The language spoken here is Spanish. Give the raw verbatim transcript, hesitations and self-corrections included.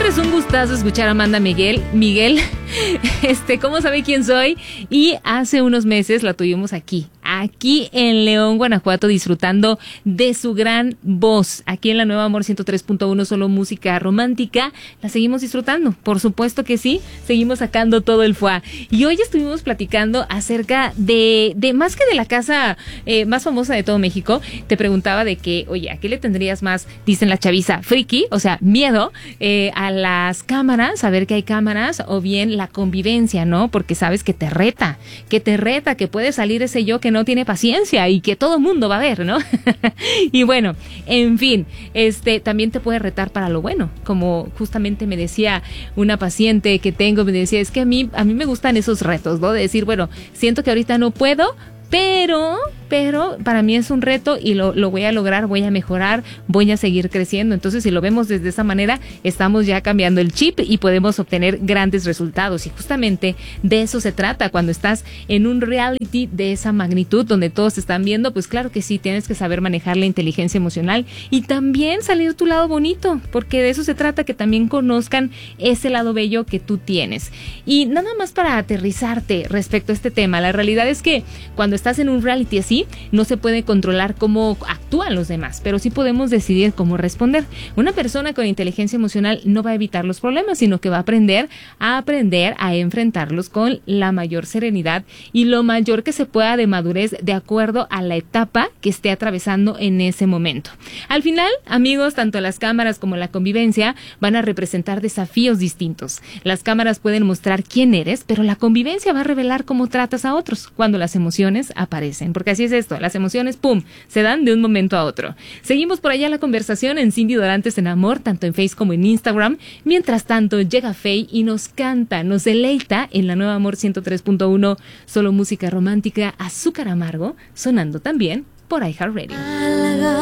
Siempre es un gustazo escuchar a Amanda Miguel. Miguel, este, ¿cómo sabe quién soy? Y hace unos meses la tuvimos aquí, aquí en León, Guanajuato, disfrutando de su gran voz. Aquí en la Nueva Amor ciento tres punto uno, solo música romántica. La seguimos disfrutando, por supuesto que sí. Seguimos sacando todo el fuá. Y hoy estuvimos platicando acerca de, de más que de la casa eh, más famosa de todo México. Te preguntaba de que, oye, ¿a qué le tendrías más, dicen la chaviza, friki, o sea, miedo eh, a las cámaras, saber que hay cámaras, o bien la convivencia, ¿no? Porque sabes que te reta, que te reta, que puede salir ese yo que no tiene paciencia y que todo mundo va a ver, ¿no? Y bueno, en fin, este también te puede retar para lo bueno, como justamente me decía una paciente que tengo, me decía, es que a mí, a mí me gustan esos retos, ¿no? De decir, bueno, siento que ahorita no puedo, pero, pero para mí es un reto y lo, lo voy a lograr, voy a mejorar, voy a seguir creciendo. Entonces, si lo vemos desde esa manera, estamos ya cambiando el chip y podemos obtener grandes resultados. Y justamente de eso se trata cuando estás en un reality de esa magnitud, donde todos te están viendo. Pues claro que sí, tienes que saber manejar la inteligencia emocional y también salir tu lado bonito, porque de eso se trata, que también conozcan ese lado bello que tú tienes. Y nada más para aterrizarte respecto a este tema, la realidad es que cuando estás en un reality así, no se puede controlar cómo actúan los demás, pero sí podemos decidir cómo responder. Una persona con inteligencia emocional no va a evitar los problemas, sino que va a aprender a aprender a enfrentarlos con la mayor serenidad y lo mayor que se pueda de madurez, de acuerdo a la etapa que esté atravesando en ese momento. Al final, amigos, tanto las cámaras como la convivencia van a representar desafíos distintos. Las cámaras pueden mostrar quién eres, pero la convivencia va a revelar cómo tratas a otros cuando las emociones aparecen, porque así es esto, las emociones, pum, se dan de un momento a otro. Seguimos por allá la conversación en Cindy Dorantes en Amor, tanto en Facebook como en Instagram. Mientras tanto, llega Faye y nos canta, nos deleita en la Nueva Amor ciento tres punto uno, solo música romántica, azúcar amargo, sonando también por iHeartRadio.